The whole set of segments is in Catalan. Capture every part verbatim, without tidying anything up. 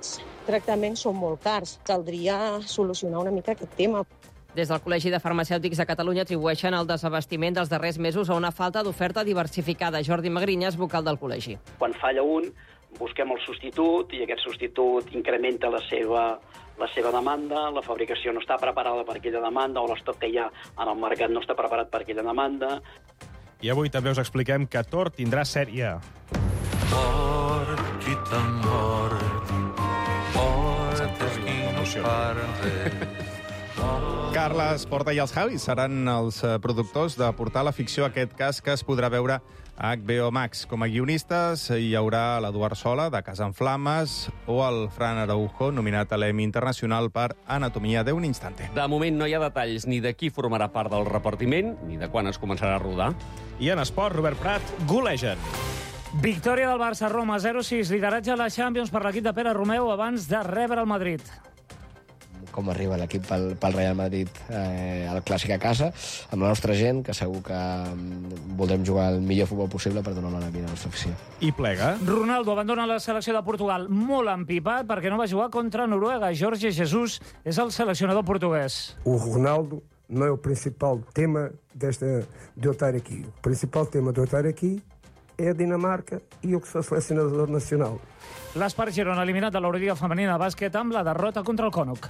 aquests tractaments són molt cars. Caldria solucionar una mica aquest tema. Des del Col·legi de Farmacèutics de Catalunya atribueixen el desabastiment dels darrers mesos a una falta d'oferta diversificada. Jordi Magrinyes, vocal del col·legi. Quan falla un, busquem el substitut i aquest substitut incrementa la seva, la seva demanda, la fabricació no està preparada per aquella demanda o l'estoc que hi ha en el mercat no està preparat per aquella demanda. I avui també us expliquem que Thor tindrà sèrie. Mort i tan mort, mort és qui no para res. Carles Porta i els Javis seran els productors de portar la ficció, aquest cas que es podrà veure a H B O Max. Com a guionistes hi haurà l'Eduard Sola, de Casa en Flames, o el Fran Araujo, nominat a l'Emmy Internacional per Anatomia d'un instante. De moment no hi ha detalls ni de qui formarà part del repartiment, ni de quan es començarà a rodar. I en esport, Robert Prat, golegen. Victòria del Barça, Roma, zero sis. Lideratge a la Champions per l'equip de Pere Romeu abans de rebre el Madrid. Com arriba l'equip pel, pel Real Madrid eh, al Clàssic a casa, amb la nostra gent, que segur que mm, voldrem jugar el millor futbol possible per donar la vida a la nostra afició. I plega. Ronaldo abandona la selecció de Portugal molt empipat perquè no va jugar contra Noruega. Jorge Jesus és el seleccionador portuguès. O Ronaldo não é o principal tema desta, de eu estar aqui. O principal tema de eu estar aqui é a Dinamarca i eu que sou selecionador nacional. L'Espart Girona eliminat de l'Eurolliga femenina de bàsquet amb la derrota contra el Cònoc.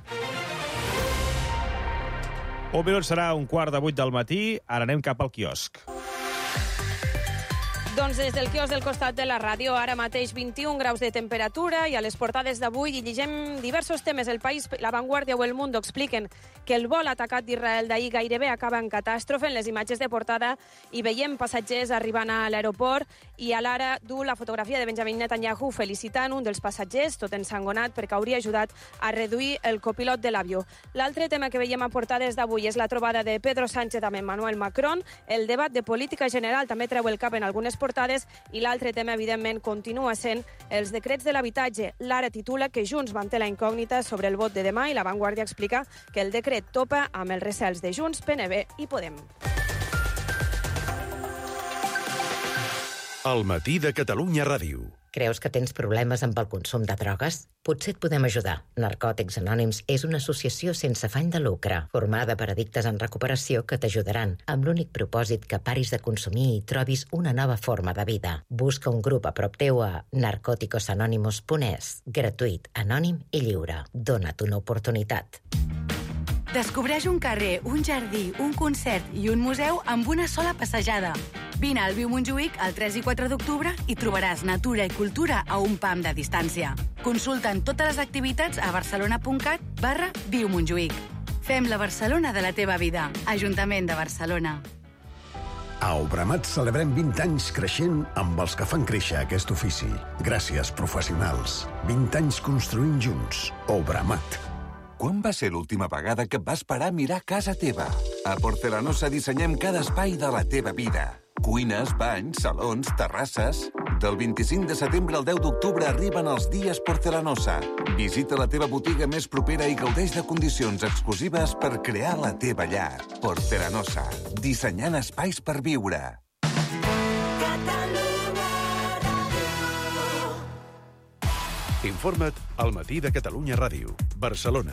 Un minut serà un quart de vuit del matí. Ara anem cap al quiosc. Doncs des del quiosc del costat de la ràdio, ara mateix vint-i-un graus de temperatura, i a les portades d'avui hi llegim diversos temes. El País, La Vanguardia o El Mundo expliquen que el vol atacat d'Israel d'ahir gairebé acaba en catàstrofe. En les imatges de portada hi veiem passatgers arribant a l'aeroport i a l'ara du la fotografia de Benjamin Netanyahu felicitant un dels passatgers, tot ensangonat perquè hauria ajudat a reduir el copilot de l'avió. L'altre tema que veiem a portades d'avui és la trobada de Pedro Sánchez amb Emmanuel Macron. El debat de política general també treu el cap en algunes portades, i l'altre tema, evidentment, continua sent els decrets de l'habitatge. L'Ara titula que Junts manté la incògnita sobre el vot de demà i La Vanguardia explica que el decret topa amb els recels de Junts, P N B i Podem. El matí de Catalunya Ràdio. Creus que tens problemes amb el consum de drogues? Potser et podem ajudar. Narcòtics Anònims és una associació sense afany de lucre, formada per addictes en recuperació que t'ajudaran, amb l'únic propòsit que paris de consumir i trobis una nova forma de vida. Busca un grup a prop teu a narcóticos anónimos punt es. Gratuït, anònim i lliure. Dona't una oportunitat. Descobreix un carrer, un jardí, un concert i un museu amb una sola passejada. Vine al Viu Montjuïc el tres i quatre d'octubre i trobaràs natura i cultura a un pam de distància. Consulta'n totes les activitats a barcelona.cat barra Viu Montjuïc. Fem la Barcelona de la teva vida. Ajuntament de Barcelona. A Obramat celebrem vint anys creixent amb els que fan créixer aquest ofici. Gràcies, professionals. vint anys construint junts. Obramat. Quan va ser l'última vegada que vas parar a mirar casa teva? A Porcelanosa dissenyem cada espai de la teva vida. Cuines, banys, salons, terrasses... Del vint-i-cinc de setembre al deu d'octubre arriben els dies Porcelanosa. Visita la teva botiga més propera i gaudeix de condicions exclusives per crear la teva llar. Porcelanosa. Dissenyant espais per viure. Informa't al matí de Catalunya Ràdio. Barcelona.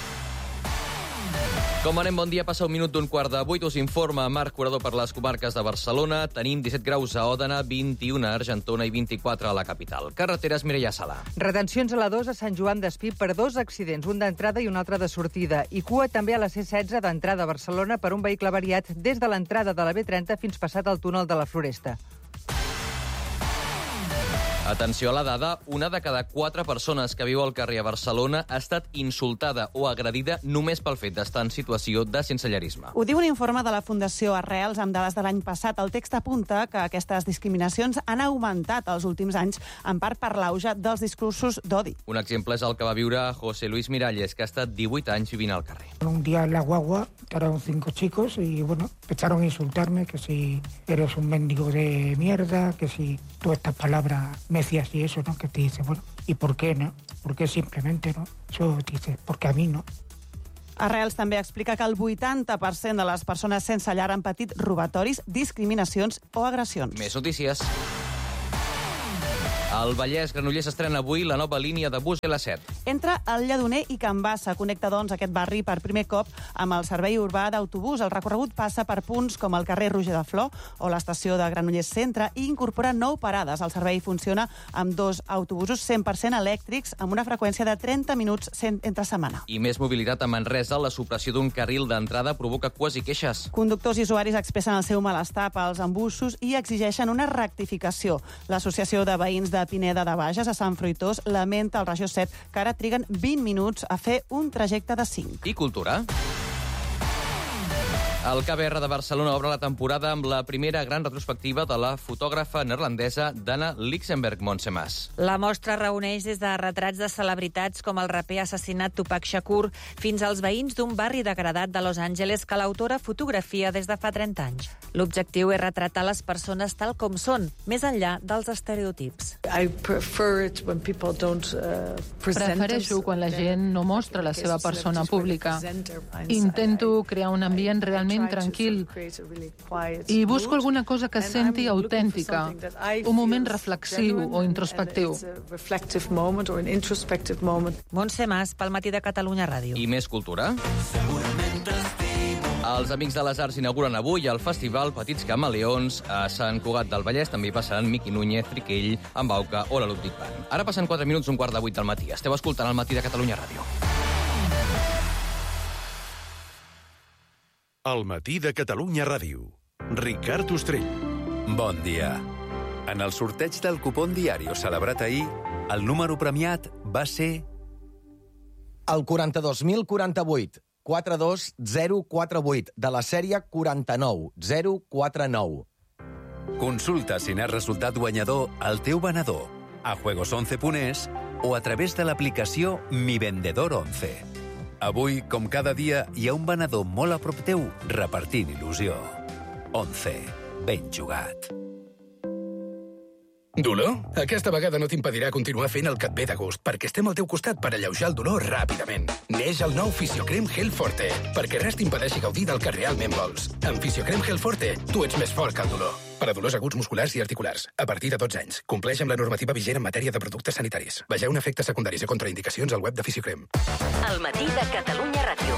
Com anem? Bon dia. Passa un minut d'un quart de vuit. Us informa Marc Curador per les comarques de Barcelona. Tenim disset graus a Òdena, vint-i-un a Argentona i vint-i-quatre a la capital. Carreteres, Mireia Sala. Retencions a la dos a Sant Joan d'Espí per dos accidents, un d'entrada i un altre de sortida. I cua també a la C setze d'entrada a Barcelona per un vehicle variat des de l'entrada de la B trenta fins passat el túnel de la Floresta. Atenció a la dada, una de cada quatre persones que viu al carrer a Barcelona ha estat insultada o agredida només pel fet d'estar en situació de sensellarisme. Ho diu un informe de la Fundació Arrels amb dades de l'any passat. El text apunta que aquestes discriminacions han augmentat els últims anys, en part per l'auge dels discursos d'odi. Un exemple és el que va viure José Luis Miralles, que ha estat divuit anys vivint al carrer. Un día en la guagua entraron cinco chicos y, bueno, empezaron a insultarme, que si eres un mendigo de mierda, que si todas estas palabras me decías y eso, ¿no? Que te dice, bueno, ¿y por qué, no? ¿Por qué simplemente, no? Eso te dice, porque a mí, no. Arrels també explica que el vuitanta per cent de les persones sense llar han patit robatoris, discriminacions o agressions. Més notícies. Al Vallès, Granollers estrena avui la nova línia de bus L set. Entre el Lledoner i Can Bassa connecta, doncs, aquest barri per primer cop amb el servei urbà d'autobús. El recorregut passa per punts com el carrer Roger de Flor o l'estació de Granollers Centre i incorpora nou parades. El servei funciona amb dos autobusos cent per cent elèctrics amb una freqüència de trenta minuts entre setmana. I més mobilitat a Manresa. La supressió d'un carril d'entrada provoca cues i queixes. Conductors i usuaris expressen el seu malestar pels embussos i exigeixen una rectificació. L'Associació de Veïns de Pineda de Bages, a Sant Fruitós, lamenta el Regió set, que ara triguen vint minuts a fer un trajecte de cinc. I cultura? El K B R de Barcelona obre la temporada amb la primera gran retrospectiva de la fotògrafa neerlandesa Dana Lichtenberg-Montse Mas. La mostra reuneix des de retrats de celebritats com el raper assassinat Tupac Shakur fins als veïns d'un barri degradat de Los Angeles que l'autora fotografia des de fa trenta anys. L'objectiu és retratar les persones tal com són, més enllà dels estereotips. Prefereixo quan la gent no mostra la seva persona pública. Intento crear un ambient realment tranquil i busco alguna cosa que senti autèntica, un moment reflexiu o introspectiu. Montse Mas, pel Matí de Catalunya Ràdio. I més cultura? Els Amics de les Arts inauguren avui el festival Petits Camaleons a Sant Cugat del Vallès. També hi passaran Miqui Núñez, Triquell, Embauca o la Ludwig Band. Ara passen quatre minuts, un quart de vuit del matí. Esteu escoltant el Matí de Catalunya Ràdio. El Matí de Catalunya Ràdio. Ricard Ostrell. Bon dia. En el sorteig del cupón Diario celebrat ahir, el número premiat va ser... El quaranta-dos mil quaranta-vuit, quatre dos zero quatre vuit, de la sèrie quaranta-nou zero quatre nou. Consulta si n'has resultat guanyador al teu venedor, a juegos once punt es o a través de l'aplicació Mi Vendedor once. Avui, com cada dia, hi ha un venedor molt a prop teu repartint il·lusió. once. Ben jugat. Dolor? Aquesta vegada no t'impedirà continuar fent el que et ve de gust, perquè estem al teu costat per alleujar el dolor ràpidament. Neix el nou Fisiocrem Gel Forte, perquè res t'impedeixi gaudir del que realment vols. Amb Fisiocrem Gel Forte, tu ets més fort que el dolor. Per a dolors aguts musculars i articulars, a partir de dotze anys. Compleix amb la normativa vigent en matèria de productes sanitaris. Vegeu efectes secundaris i contraindicacions al web de Fisiocrem. El Matí de Catalunya Ràdio.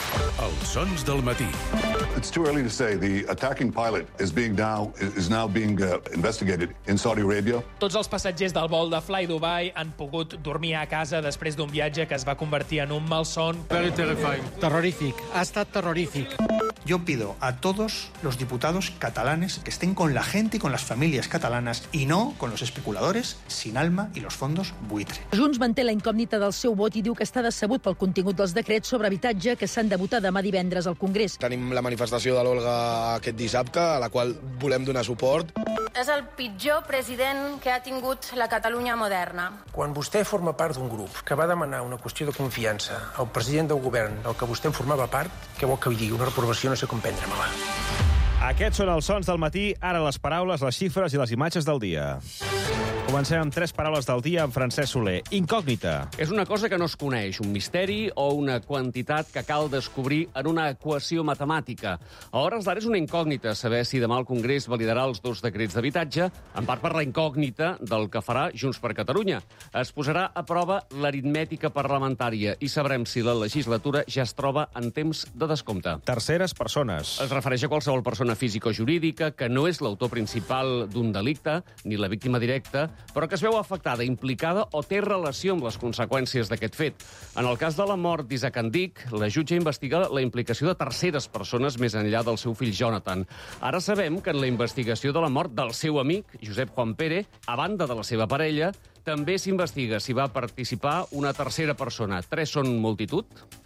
Els sons del matí. It's too early to say. The attacking pilot is being now is now being uh, investigated in Saudi Arabia. Tots els passatgers del vol de Fly Dubai han pogut dormir a casa després d'un viatge que es va convertir en un malson. Very terrifying. Terrorífic. Ha estat terrorífic. Yo pido a todos los diputados catalanes que estén con la gente y con las familias catalanas y no con los especuladores sin alma y los fondos buitre. Junts manté la incògnita del seu vot i diu que està decebut pel contingut dels decrets sobre habitatge que s'han de votar demà divendres al Congrés. Tenim la manifestació de l'Olga aquest dissabte, a la qual volem donar suport. És el pitjor president que ha tingut la Catalunya moderna. Quan vostè forma part d'un grup que va demanar una qüestió de confiança al president del govern del que vostè en formava part, què vol que ho digui? Una reprovació no sé com prendre-me-la. Aquests són els sons del matí, ara les paraules, les xifres i les imatges del dia. Comencem amb tres paraules del dia amb Francesc Soler. Incògnita. És una cosa que no es coneix, un misteri o una quantitat que cal descobrir en una equació matemàtica. A hores d'ara és una incògnita saber si demà el Congrés validarà els dos decrets d'habitatge, en part per la incògnita del que farà Junts per Catalunya. Es posarà a prova l'aritmètica parlamentària i sabrem si la legislatura ja es troba en temps de descompte. Terceres persones. Es refereix a qualsevol persona física o jurídica que no és l'autor principal d'un delicte, ni la víctima directa, però que es veu afectada, implicada o té relació amb les conseqüències d'aquest fet. En el cas de la mort d'Isaac Andic, la jutge investiga la implicació de terceres persones més enllà del seu fill Jonathan. Ara sabem que en la investigació de la mort del seu amic, Josep Juan Pérez, a banda de la seva parella, també s'investiga si va participar una tercera persona. Tres són multitud.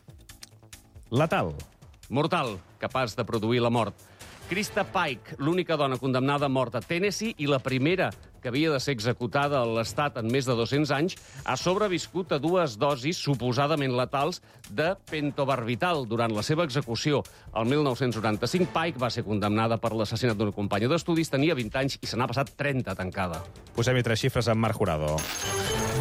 Letal. Mortal, capaç de produir la mort. Krista Pike, l'única dona condemnada a mort a Tennessee i la primera que havia de ser executada a l'Estat en més de dos-cents anys, ha sobreviscut a dues dosis suposadament letals de pentobarbital durant la seva execució. El mil nou-cents noranta-cinc, Pike va ser condemnada per l'assassinat d'una companya d'estudis, tenia vint anys i se n'ha passat trenta tancada. Posem-hi tres xifres amb Marc Jurado.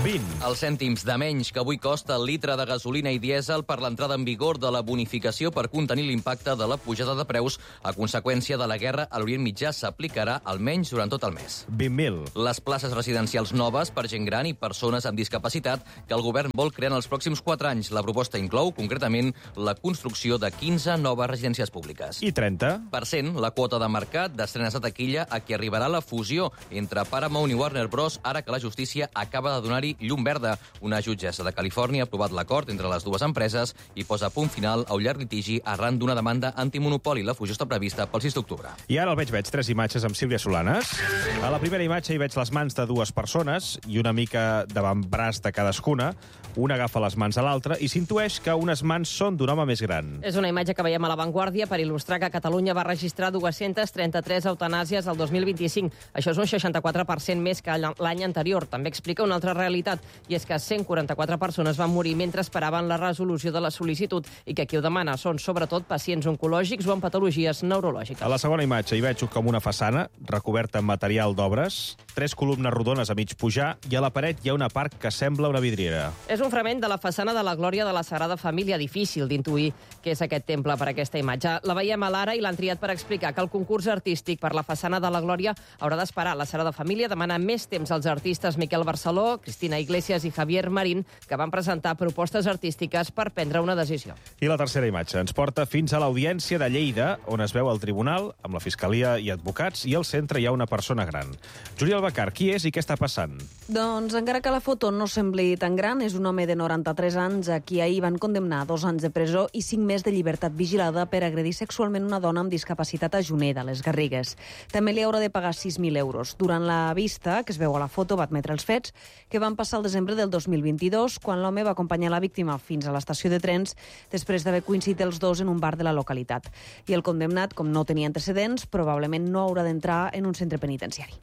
vint. Els cèntims de menys que avui costa el litre de gasolina i dièsel per l'entrada en vigor de la bonificació per contenir l'impacte de la pujada de preus a conseqüència de la guerra a l'Orient Mitjà s'aplicarà almenys durant tot el mes. vint mil. Les places residencials noves per gent gran i persones amb discapacitat que el govern vol crear en els pròxims quatre anys. La proposta inclou, concretament, la construcció de quinze noves residències públiques. I trenta. Per cent, la quota de mercat d'estrenes de taquilla a qui arribarà la fusió entre Paramount i Warner Bros. Ara que la justícia acaba de donar-hi llum verda. Una jutgessa de Califòrnia ha aprovat l'acord entre les dues empreses i posa punt final a un llarg litigi arran d'una demanda antimonopoli. La fusió està prevista pel sis d'octubre. I ara el veig, veig tres imatges amb Sílvia Solanes. A la primera imatge hi veig les mans de dues persones i una mica d'avantbraç de cadascuna. Una agafa les mans a l'altra i s'intueix que unes mans són d'un home més gran. És una imatge que veiem a La Vanguardia per il·lustrar que Catalunya va registrar dues-centes trenta-tres eutanàsies el dos mil vint-i-cinc. Això és un seixanta-quatre per cent més que l'any anterior. També explica una altra realitat, i és que cent quaranta-quatre persones van morir mentre esperaven la resolució de la sol·licitud i que qui ho demana són sobretot pacients oncològics o amb patologies neurològiques. A la segona imatge hi veig com una façana recoberta amb material d'obres, tres columnes rodones a mig pujar i a la paret hi ha una part que sembla una vidriera. És un fragment de la façana de la Glòria de la Sagrada Família. Difícil d'intuir què és aquest temple per aquesta imatge. La veiem a l'Ara i l'han triat per explicar que el concurs artístic per la façana de la Glòria haurà d'esperar. La Sagrada Família demana més temps als artistes Miquel Barceló, Cristina Iglesias i Javier Marín, que van presentar propostes artístiques per prendre una decisió. I la tercera imatge ens porta fins a l'Audiència de Lleida, on es veu el tribunal, amb la Fiscalia i advocats, i al centre hi ha una persona gran. Júlia Albacar, qui és i què està passant? Doncs, encara que la foto no sembli tan gran, és un home de noranta-tres anys a qui ahir van condemnar dos anys de presó i cinc més de llibertat vigilada per agredir sexualment una dona amb discapacitat a Juneda, a les Garrigues. També li haurà de pagar sis mil euros. Durant la vista, que es veu a la foto, va admetre els fets, que van passar el desembre del dos mil vint-i-dos, quan l'home va acompanyar la víctima fins a l'estació de trens després d'haver coincidit els dos en un bar de la localitat. I el condemnat, com no tenia antecedents, probablement no haurà d'entrar en un centre penitenciari.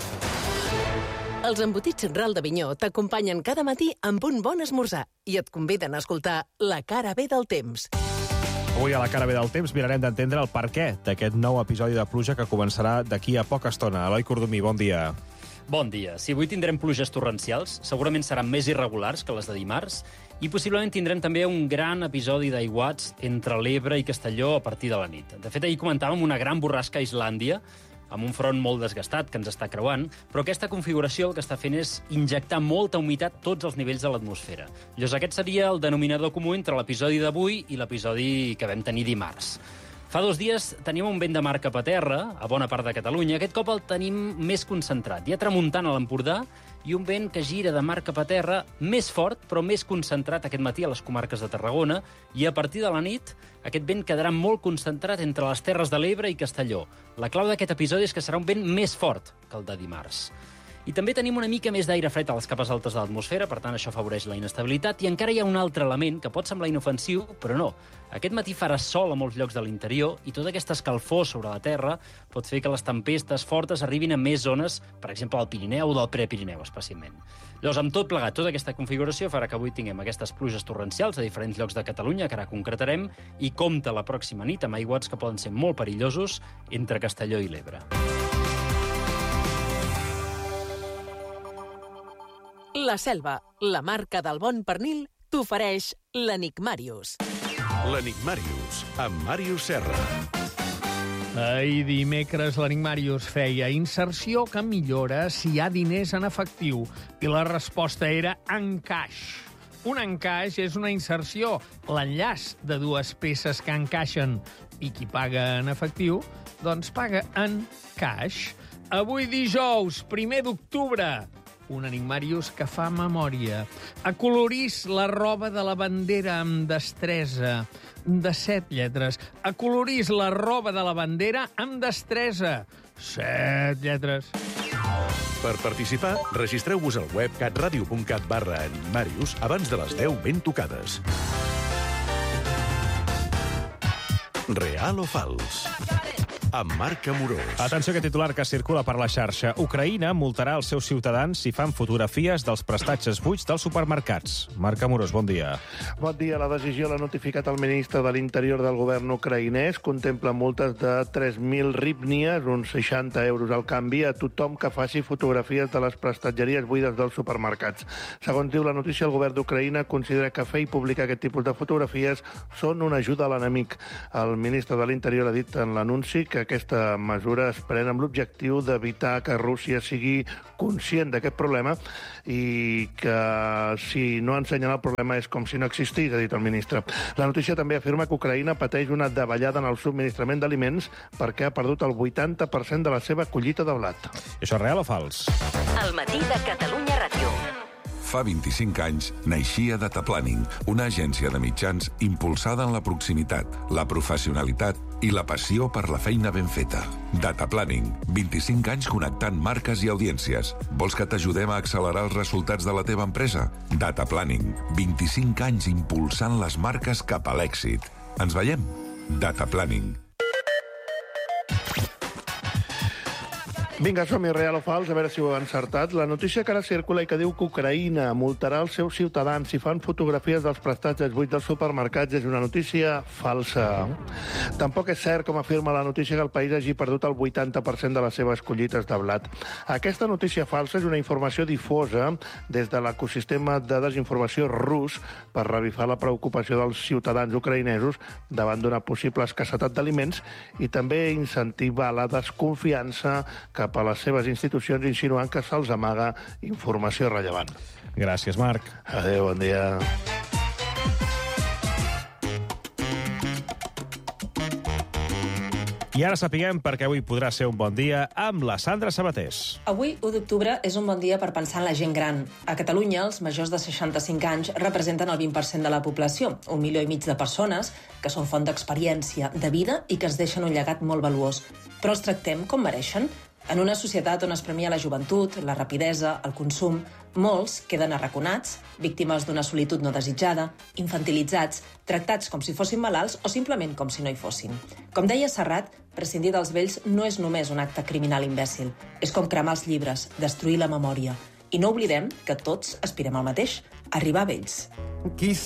Els embotits Ral de Vinyó t'acompanyen cada matí amb un bon esmorzar i et conviden a escoltar La cara B del temps. Avui a La cara B del temps mirarem d'entendre el perquè d'aquest nou episodi de pluja que començarà d'aquí a poca estona. Eloi Cordomí, bon dia. Bon dia. Si avui tindrem pluges torrencials, segurament seran més irregulars que les de dimarts i possiblement tindrem també un gran episodi d'aiguats entre l'Ebre i Castelló a partir de la nit. De fet, ahir comentàvem una gran borrasca a Islàndia, amb un front molt desgastat que ens està creuant, però aquesta configuració el que està fent és injectar molta humitat a tots els nivells de l'atmosfera. Llavors aquest seria el denominador comú entre l'episodi d'avui i l'episodi que vam tenir dimarts. Fa dos dies teníem un vent de mar cap a terra, a bona part de Catalunya. Aquest cop el tenim més concentrat. Hi ha tramuntant a l'Empordà i un vent que gira de mar cap a terra més fort, però més concentrat aquest matí a les comarques de Tarragona, i a partir de la nit aquest vent quedarà molt concentrat entre les Terres de l'Ebre i Castelló. La clau d'aquest episodi és que serà un vent més fort que el de dimarts. I també tenim una mica més d'aire fred a les capes altes de l'atmosfera, per tant això afavoreix la inestabilitat, i encara hi ha un altre element que pot semblar inofensiu, però no. Aquest matí farà sol a molts llocs de l'interior i tota aquesta escalfor sobre la Terra pot fer que les tempestes fortes arribin a més zones, per exemple al Pirineu o del Prepirineu especialment. Llavors, amb tot plegat, tota aquesta configuració farà que avui tinguem aquestes pluges torrencials a diferents llocs de Catalunya, que ara concretarem, i compta la pròxima nit amb aiguats que poden ser molt perillosos entre Castelló i l'Ebre. La Selva, la marca del bon pernil, t'ofereix l'Enigmàrius. L'Enigmàrius, amb Màrius Serra. Ahir dimecres l'Enigmàrius feia inserció que millora si hi ha diners en efectiu i la resposta era encaix. Un encaix és una inserció, l'enllaç de dues peces que encaixen, i qui paga en efectiu, doncs paga en caix. Avui dijous, primer d'octubre, un Enigmàrius que fa memòria. Acolorís la roba de la bandera amb destresa, de set lletres. Acolorís la roba de la bandera amb destresa, set lletres. Per participar, registreu-vos al web catradio punt cat barra Enigmàrius abans de les deu ben tocades. Real o fals? amb Marc Amorós. Atenció a aquest titular que circula per la xarxa. Ucraïna multarà els seus ciutadans si fan fotografies dels prestatges buits dels supermercats. Marc Amorós, bon dia. Bon dia. La decisió l'ha notificat el ministre de l'Interior del govern ucraïnès. Contempla multes de tres mil rivnies, uns seixanta euros al canvi, a tothom que faci fotografies de les prestatgeries buides dels supermercats. Segons diu la notícia, el govern d'Ucraïna considera que fer i publicar aquest tipus de fotografies són una ajuda a l'enemic. El ministre de l'Interior ha dit en l'anunci que aquesta mesura es pren amb l'objectiu d'evitar que Rússia sigui conscient d'aquest problema i que si no ensenyen el problema és com si no existís, ha dit el ministre. La notícia també afirma que Ucraïna pateix una davallada en el subministrament d'aliments perquè ha perdut el vuitanta per cent de la seva collita de blat. Això és real o fals? El matí de Catalunya Ràdio. Fa vint-i-cinc anys naixia Dataplanning, una agència de mitjans impulsada en la proximitat, la professionalitat i la passió per la feina ben feta. Dataplanning, vint-i-cinc anys connectant marques i audiències. Vols que t'ajudem a accelerar els resultats de la teva empresa? Dataplanning, vint-i-cinc anys impulsant les marques cap a l'èxit. Ens veiem? Dataplanning. Vinga, som-hi, real o fals, a veure si ho heu encertat. La notícia que ara circula i que diu que Ucraïna multarà els seus ciutadans si fan fotografies dels prestatges buits dels supermercats és una notícia falsa. Tampoc és cert, com afirma la notícia, que el país hagi perdut el vuitanta per cent de les seves collites de blat. Aquesta notícia falsa és una informació difosa des de l'ecosistema de desinformació rus per revifar la preocupació dels ciutadans ucraïnesos davant d'una possible escassetat d'aliments i també incentivar la desconfiança cap a les seves institucions insinuant que se'ls amaga informació rellevant. Gràcies, Marc. Adéu, bon dia. I ara sapiguem perquè avui podrà ser un bon dia amb la Sandra Sabatés. Avui, u d'octubre, és un bon dia per pensar en la gent gran. A Catalunya, els majors de seixanta-cinc anys representen el vint per cent de la població, un milió i mig de persones que són font d'experiència, de vida i que es deixen un llegat molt valuós. Però els tractem com mereixen? En una societat on es premia la joventut, la rapidesa, el consum, molts queden arraconats, víctimes d'una solitud no desitjada, infantilitzats, tractats com si fossin malalts o simplement com si no hi fossin. Com deia Serrat, prescindir dels vells no és només un acte criminal imbècil. És com cremar els llibres, destruir la memòria. I no oblidem que tots aspirem al mateix, arribar a vells. Qui